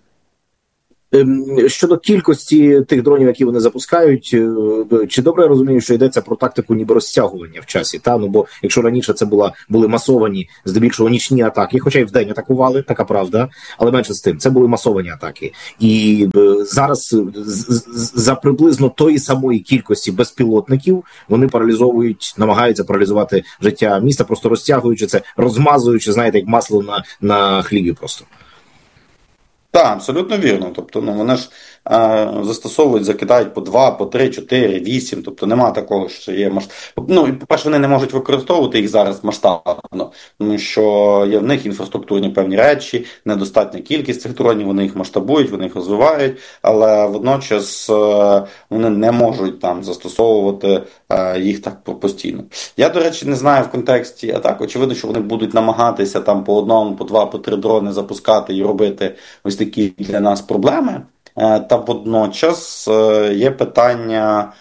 Щодо кількості тих дронів, які вони запускають, чи добре я розумію, що йдеться про тактику ніби розтягування в часі? Та? Ну, бо якщо раніше це була, були масовані, здебільшого нічні атаки, хоча й вдень атакували, така правда, але менше з тим, це були масовані атаки. І зараз за приблизно тої самої кількості безпілотників вони паралізовують, намагаються паралізувати життя міста, просто розтягуючи це, розмазуючи, знаєте, як масло на, на хлібі просто. Так, абсолютно вірно. Тобто, ну, вони ж е, застосовують, закидають по два, по три, чотири, вісім. Тобто нема такого, що є масштаб. Ну, і, по-перше, вони не можуть використовувати їх зараз масштабно, тому що є в них інфраструктурні певні речі, недостатня кількість цих дронів, вони їх масштабують, вони їх розвивають, але водночас е, вони не можуть там застосовувати е, їх так постійно. Я, до речі, не знаю в контексті атак. Очевидно, що вони будуть намагатися там по одному, по два, по три дрони запускати і робити ось такі для нас проблеми. Та водночас є питання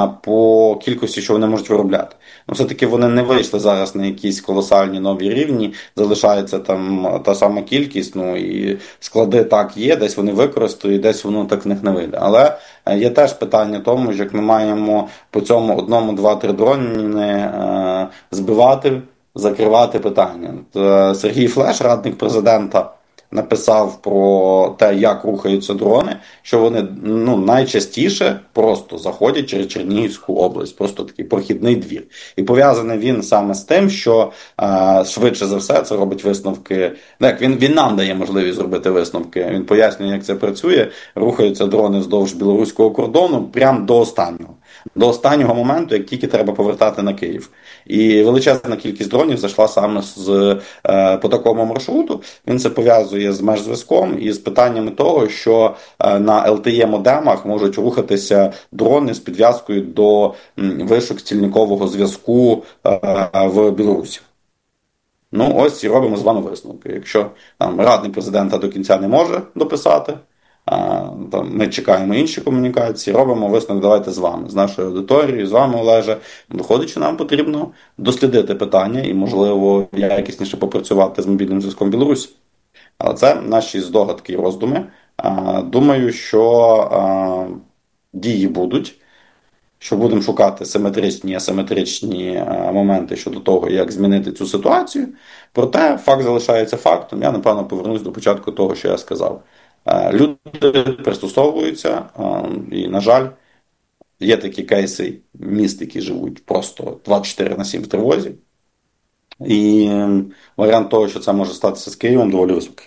по кількості, що вони можуть виробляти. Ну, все-таки вони не вийшли зараз на якісь колосальні нові рівні, залишається там та сама кількість, ну і склади так є, десь вони використають, десь воно так в них не вийде. Але є теж питання тому, що як ми маємо по цьому одному, два, три дрони збивати, закривати питання. Сергій Флеш, радник президента, написав про те, як рухаються дрони, що вони ну, найчастіше просто заходять через Чернігівську область, просто такий прохідний двір. І пов'язаний він саме з тим, що е, швидше за все це робить висновки. Так, він, він нам дає можливість зробити висновки, він пояснює, як це працює, рухаються дрони вздовж білоруського кордону прямо до останнього. До останнього моменту, як тільки треба повертати на Київ. І величезна кількість дронів зайшла саме з, е, по такому маршруту. Він це пов'язує з межзв'язком і з питаннями того, що е, на ел те є-модемах можуть рухатися дрони з підв'язкою до м, вишок стільникового зв'язку е, в Білорусі. Ну, ось і робимо з вами висновки. Якщо там радник президента до кінця не може дописати, ми чекаємо інші комунікації, робимо висновок, давайте з вами, з нашою аудиторією, з вами, Олеже. Доходить, що нам потрібно дослідити питання і, можливо, якісніше попрацювати з мобільним зв'язком Білорусі. Але це наші здогадки і роздуми. Думаю, що дії будуть, що будемо шукати симетричні і асиметричні моменти щодо того, як змінити цю ситуацію. Проте факт залишається фактом. Я, напевно, повернусь до початку того, що я сказав. Люди пристосовуються, і, на жаль, є такі кейси міст, які живуть просто двадцять чотири на сім в тривозі. І варіант того, що це може статися з Києвом, доволі високий.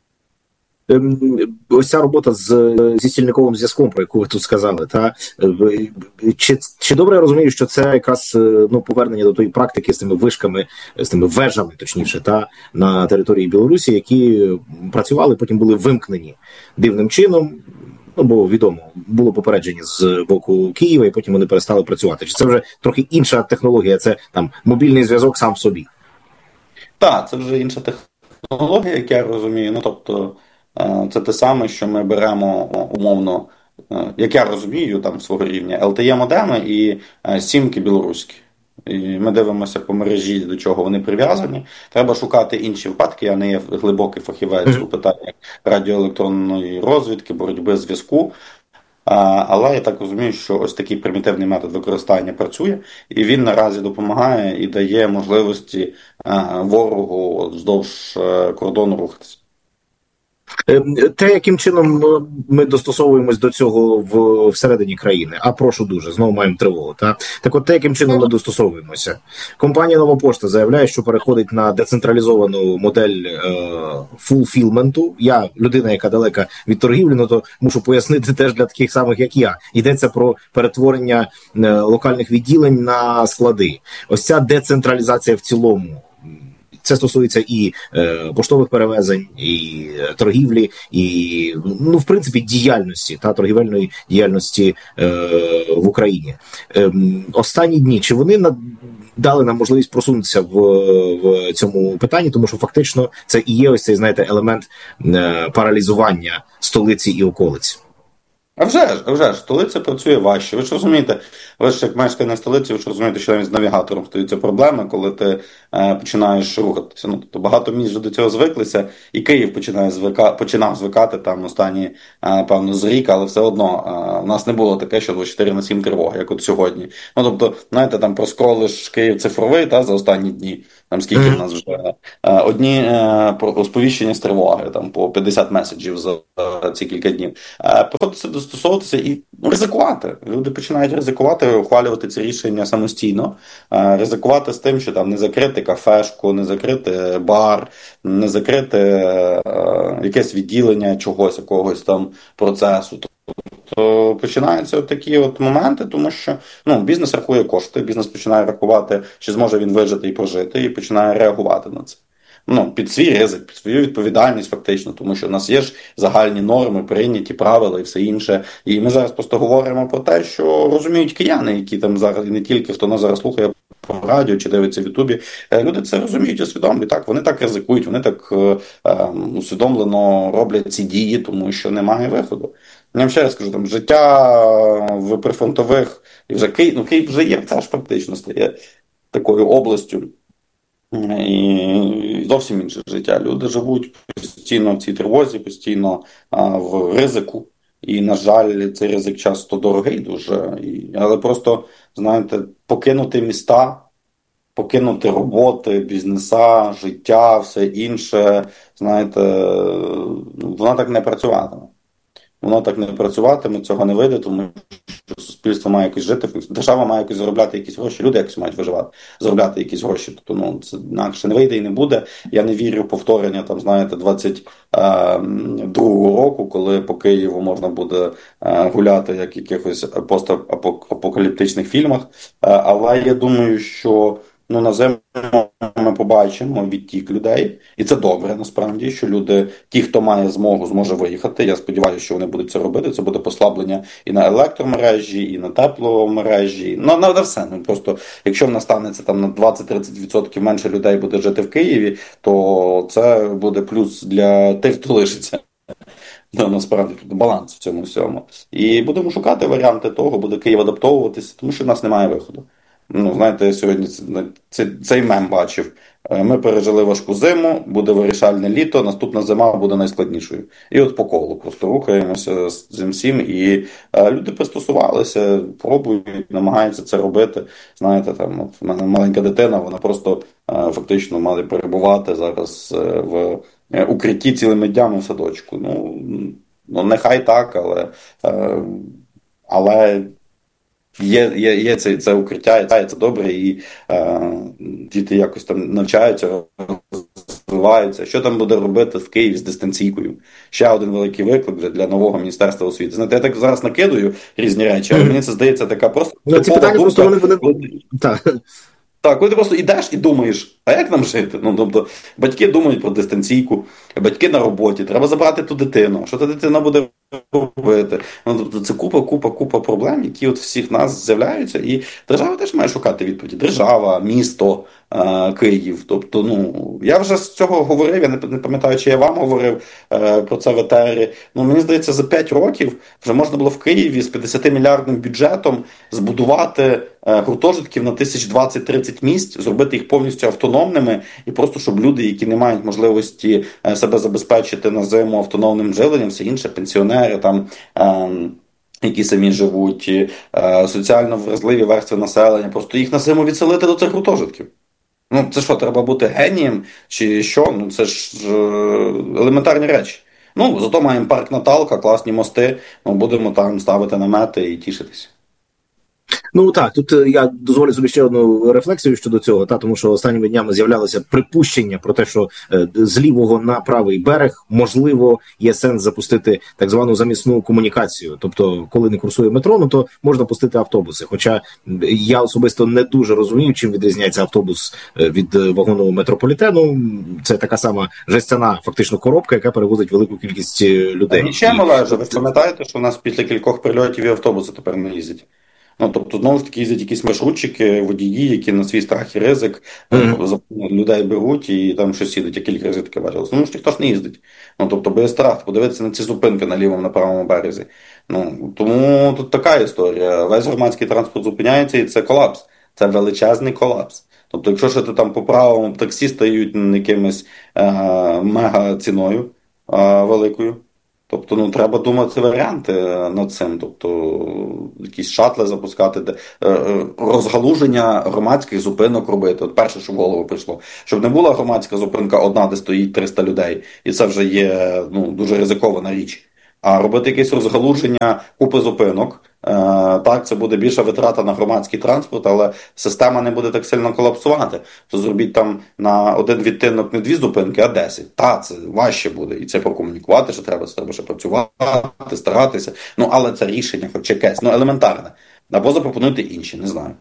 Ось ця робота з, зі стільниковим зв'язком, про яку ви тут сказали, та чи, чи добре я розумію, що це якраз ну, повернення до тої практики з тими вишками, з тими вежами, точніше, та на території Білорусі, які працювали, потім були вимкнені дивним чином, ну, бо відомо, було попередження з боку Києва, і потім вони перестали працювати. Чи це вже трохи інша технологія, це там мобільний зв'язок сам в собі? Так, це вже інша технологія, як я розумію, ну, тобто це те саме, що ми беремо умовно, як я розумію, там свого рівня, ел те є-модеми і сімки білоруські. І ми дивимося по мережі, до чого вони прив'язані. Треба шукати інші випадки. Я не є глибокий фахівець у питаннях радіоелектронної розвідки, боротьби зв'язку. Але я так розумію, що ось такий примітивний метод використання працює, і він наразі допомагає і дає можливості ворогу вздовж кордону рухатися. Те, яким чином ми достосовуємось до цього в, всередині країни, а прошу дуже, знову маємо тривогу. Та? Так от те, яким чином ми достосовуємося. Компанія Нова Пошта заявляє, що переходить на децентралізовану модель е, фулфілменту. Я, людина, яка далека від торгівлі, ну, то мушу пояснити теж для таких самих, як я. Йдеться про перетворення е, локальних відділень на склади. Ось ця децентралізація в цілому. Це стосується і е, поштових перевезень, і е, торгівлі, і, ну, в принципі, діяльності, та торгівельної діяльності е, в Україні. Е, останні дні, чи вони на, дали нам можливість просунутися в, в цьому питанні, тому що фактично це і є ось цей, знаєте, елемент е, паралізування столиці і околиць. А вже ж, а вже ж, столиця працює важче. Ви ж розумієте, ви ж як мешкає на столиці, ви ж розумієте, що навіть з навігатором стаються проблеми, коли ти е, починаєш рухатися. Ну, тобто багато міст вже до цього звиклися, і Київ починає звика, починав звикати там останні, е, певно, з рік, але все одно е, у нас не було таке, що двадцять чотири на сім тривога, як от сьогодні. Ну, тобто, знаєте, там проскролиш Київ цифровий, та, за останні дні, там скільки mm-hmm. в нас вже, е, одні е, сповіщення з тривоги, там по п'ятдесят меседжів за е, ці кілька днів. Е, приходиться достосовуватися і ризикувати. Люди починають ризикувати, ухвалювати ці рішення самостійно, е, ризикувати з тим, що там не закрити кафешку, не закрити бар, не закрити е, якесь відділення чогось, якогось там процесу. То починаються такі от моменти, тому що ну, бізнес рахує кошти, бізнес починає рахувати, чи зможе він вижити і прожити, і починає реагувати на це. Ну, під свій ризик, під свою відповідальність фактично, тому що в нас є ж загальні норми, прийняті правила і все інше. І ми зараз просто говоримо про те, що розуміють кияни, які там зараз, і не тільки хто нас зараз слухає по радіо чи дивиться в Ютубі, люди це розуміють, усвідомлюють, так, вони так ризикують, вони так е, е, усвідомлено роблять ці дії, тому що немає виходу. Я вам ще раз скажу, там життя в прифронтових, і вже Київ, ну Київ вже є, теж практично стає такою областю. І зовсім інше життя. Люди живуть постійно в цій тривозі, постійно а, в ризику. І, на жаль, цей ризик часто дорогий дуже. І, але просто, знаєте, покинути міста, покинути роботи, бізнеса, життя, все інше, знаєте, воно так не працюватиме. Воно так не працюватиме, цього не вийде, тому що суспільство має якось жити, держава має якось заробляти якісь гроші, люди якось мають виживати, заробляти якісь гроші. Тобто, ну, це інакше не вийде і не буде. Я не вірю в повторення, там, знаєте, двадцять другого року, коли по Києву можна буде гуляти, як в якихось постапокаліптичних фільмах. Але я думаю, що ну, на землю ми побачимо відтік людей. І це добре, насправді, що люди, ті, хто має змогу, зможе виїхати. Я сподіваюся, що вони будуть це робити. Це буде послаблення і на електромережі, і на тепломережі. Ну, на, на все. Ну, просто, якщо в нас станеться там на двадцять-тридцять відсотків менше людей буде жити в Києві, то це буде плюс для тих, хто лишиться. Ну, насправді, тут баланс в цьому всьому. І будемо шукати варіанти того, буде Київ адаптовуватися, тому що в нас немає виходу. Ну, знаєте, я сьогодні цей, цей мем бачив. Ми пережили важку зиму, буде вирішальне літо, наступна зима буде найскладнішою. І от по колу просто рухаємося з цим всім. І е, люди пристосувалися, пробують, намагаються це робити. Знаєте, там, от в мене маленька дитина, вона просто е, фактично має перебувати зараз е, в е, укритті цілими днями в садочку. Ну, ну нехай так, але... Е, але Є, є, є це, це укриття, це, це добре, і е, діти якось там навчаються, розвиваються. Що там буде робити в Києві з дистанційкою? Ще один великий виклик для, для нового Міністерства освіти. Знаєте, я так зараз накидую різні речі, але мені це здається така просто... Ну, ці питання просто вони... вони... Так. Так, коли ти просто йдеш і думаєш, а як нам жити? Ну, тобто, батьки думають про дистанційку, батьки на роботі, треба забрати ту дитину, що та дитина буде робити? Ну, тобто, це купа, купа, купа проблем, які от всіх нас з'являються, і держава теж має шукати відповіді. Держава, місто, е, Київ. Тобто, ну, я вже з цього говорив, я не, не пам'ятаю, чи я вам говорив е, про це в етері. Ну, мені здається, за п'ять років вже можна було в Києві з п'ятдесятимільярдним бюджетом збудувати гуртожитків на тисяч двадцять-тридцять місць, зробити їх повністю автономними, і просто, щоб люди, які не мають можливості себе забезпечити на зиму автономним живленням, все інше, пенсіонери, там, е, які самі живуть, е, соціально вразливі верстви населення, просто їх на зиму відселити до цих гуртожитків. Ну, це що, треба бути генієм, чи що? Ну, це ж е, елементарні речі. Ну, зато маємо парк Наталка, класні мости, ну, будемо там ставити намети і тішитися. Ну так, тут я дозволю собі ще одну рефлексію щодо цього, та тому що останніми днями з'являлося припущення про те, що е, з лівого на правий берег можливо є сенс запустити так звану замісну комунікацію. Тобто, коли не курсує метро, ну то можна пустити автобуси. Хоча я особисто не дуже розумію, чим відрізняється автобус від вагону метрополітену. Це така сама жестяна фактично коробка, яка перевозить велику кількість людей. Нічим, Олеже, ви пам'ятаєте, що у нас після кількох прильотів і автобуси тепер не їздять? Ну, тобто, знову ж таки, їздять якісь маршрутчики, водії, які на свій страх і ризик mm-hmm. людей беруть і там щось їдуть, я кілька разів таке бачив. Ну, ж ніхто ж не їздить. Ну, тобто, без страх, подивитися на ці зупинки на лівому, на правому березі. Ну, тому тут така історія. Весь громадський транспорт зупиняється і це колапс. Це величезний колапс. Тобто, якщо ще там по правому таксі стають якимось е- мега ціною е- великою, тобто, ну, треба думати варіанти над цим. Тобто, якісь шатли запускати, де, е, розгалуження громадських зупинок робити. От перше, що в голову прийшло. Щоб не була громадська зупинка одна, де стоїть триста людей. І це вже є, ну, дуже ризикована річ. А робити якесь розгалуження купи зупинок, е, так, це буде більша витрата на громадський транспорт, але система не буде так сильно колапсувати. То зробіть там на один відтинок не дві зупинки, а десять. Та, це важче буде. І це прокомунікувати, що треба, це треба ще працювати, старатися. Ну, але це рішення хоч якесь, ну, елементарне. Або запропонуйте інші, не знаю.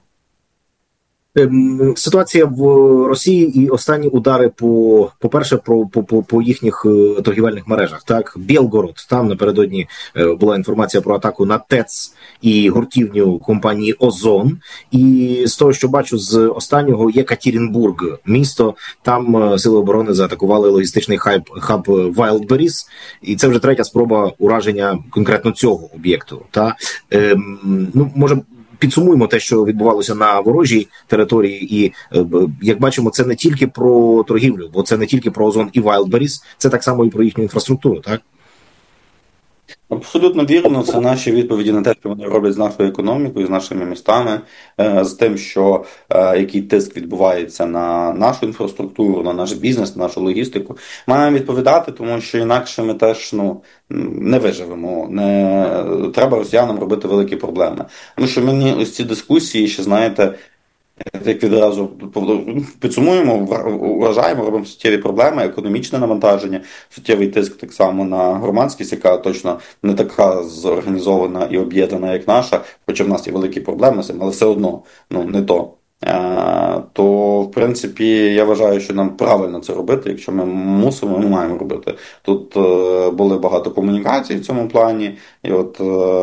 Ситуація в Росії і останні удари по, по-перше, по, по, по їхніх торгівельних мережах. Так, Білгород, там напередодні була інформація про атаку на ТЕЦ і гуртівню компанії Озон. І з того, що бачу з останнього, Єкатеринбург, місто, там сили оборони заатакували логістичний хаб, хаб Wildberries, і це вже третя спроба ураження конкретно цього об'єкту. Та, ем, ну, може, підсумуємо те, що відбувалося на ворожій території, і, як бачимо, це не тільки про торгівлю, бо це не тільки про Озон і Wildberries, це так само і про їхню інфраструктуру, так? Абсолютно вірно, це наші відповіді на те, що вони роблять з нашою економікою, з нашими містами, з тим, що який тиск відбувається на нашу інфраструктуру, на наш бізнес, на нашу логістику. Маємо відповідати, тому що інакше ми теж, ну, не виживемо. Не треба росіянам робити великі проблеми. Тому що мені ось ці дискусії ще, знаєте, як відразу підсумуємо, вважаємо, робимо суттєві проблеми, економічне навантаження, суттєвий тиск так само на громадськість, яка точно не така зорганізована і об'єднана, як наша, хоча в нас є великі проблеми з цим, але все одно, ну, не то. То, в принципі, я вважаю, що нам правильно це робити, якщо ми мусимо, ми маємо робити. Тут були багато комунікацій в цьому плані, і от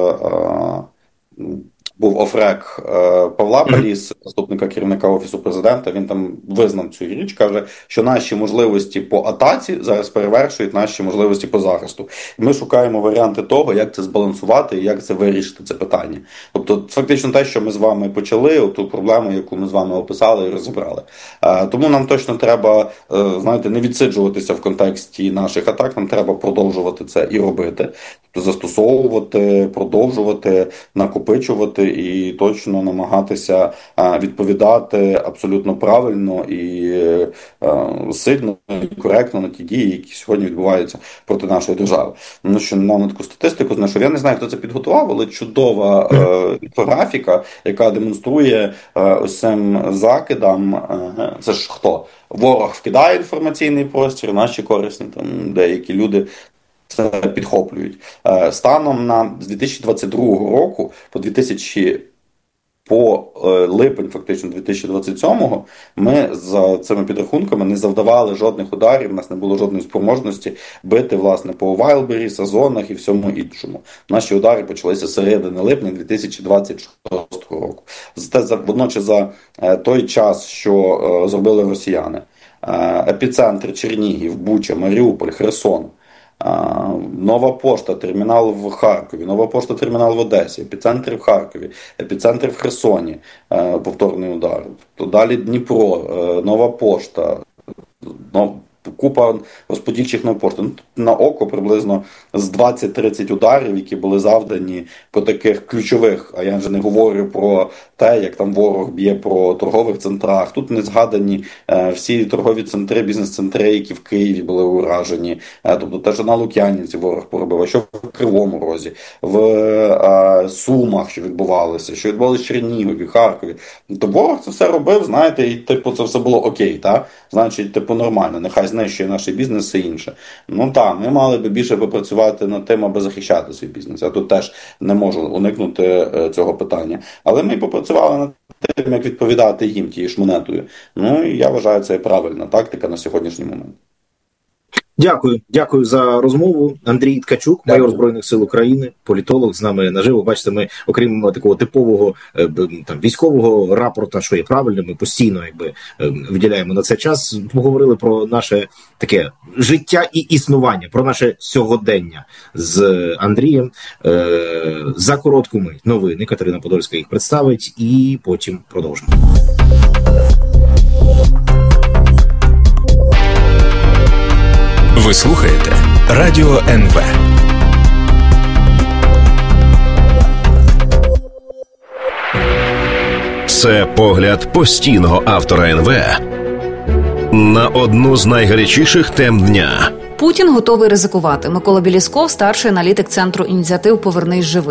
був офрек е, Павла Паліс, заступника керівника Офісу Президента, він там визнав цю річ, каже, що наші можливості по атаці зараз перевершують наші можливості по захисту. І ми шукаємо варіанти того, як це збалансувати і як це вирішити, це питання. Тобто, фактично те, що ми з вами почали, ту проблему, яку ми з вами описали і розібрали. Е, тому нам точно треба, е, знаєте, не відсиджуватися в контексті наших атак, нам треба продовжувати це і робити. Тобто, застосовувати, продовжувати, накопичувати і точно намагатися відповідати абсолютно правильно і сильно і коректно на ті дії, які сьогодні відбуваються проти нашої держави. Ну, що нам таку статистику знайшов. Я не знаю, хто це підготував, але чудова інфографіка, яка демонструє ось цим закидам. Це ж хто? Ворог вкидає інформаційний простір, наші корисні там деякі люди це підхоплюють. Станом на з дві тисячі двадцять другого року по дві тисячі по липень, фактично, дві тисячі двадцять сьомого, ми за цими підрахунками не завдавали жодних ударів, у нас не було жодної спроможності бити, власне, по Wildberries, Озонах і всьому іншому. Наші удари почалися з середини липня дві тисячі двадцять шостого року. Зате водночас за той час, що зробили росіяни, епіцентр Чернігів, Буча, Маріуполь, Херсон, Нова пошта, термінал в Харкові, Нова пошта, термінал в Одесі, епіцентр в Харкові, епіцентр в Херсоні, повторний удар. Далі Дніпро, Нова пошта, купа розподільчих нових пошт. На око приблизно з двадцять-тридцять ударів, які були завдані по таких ключових, а я вже не говорю про те, як там ворог б'є по торгових центрах. Тут не згадані е, всі торгові центри, бізнес-центри, які в Києві були уражені. Е, тобто те, що на Лук'янівці ворог поробив, що в Кривому Розі, в е, Сумах, що відбувалося, що відбувалося в Чернігові, Харкові. То ворог це все робив, знаєте, і типу це все було окей, так? Значить, типу нормально, нехай знищує наш бізнес і інше. Ну так, ми мали би більше попрацювати над тим, аби захищати свій бізнес. Я тут теж не можу уникнути цього питання. Але ми попрацювали над тим, як відповідати їм тією ж монетою. Ну і я вважаю, це правильна тактика на сьогоднішній момент. Дякую, дякую за розмову. Андрій Ткачук, Дякую. майор Збройних сил України, політолог, з нами наживо. Бачите, ми, окрім такого типового там військового рапорта, що є правильним, ми постійно якби виділяємо на це час. Поговорили про наше таке життя і існування, про наше сьогодення з Андрієм. За коротку мить новини. Катерина Подольська їх представить, і потім продовжимо. Ви слухаєте Радіо ен ве. Це погляд постійного автора ен ве на одну з найгарячіших тем дня. Путін готовий ризикувати. Микола Білісков, старший аналітик Центру ініціатив «Повернись живим».